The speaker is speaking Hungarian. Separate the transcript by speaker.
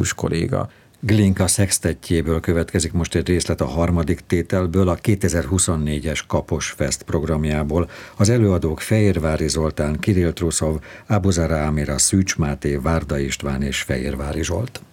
Speaker 1: fantasztikus kolléga.
Speaker 2: Glinka szextettjéből következik most egy részlet a harmadik tételből, a 2024-es Kapos Fest programjából. Az előadók Fehérvári Zoltán, Kirill Truszov, Abuzara Amira, Szűcs Máté, Várda István és Fehérvári Zsolt.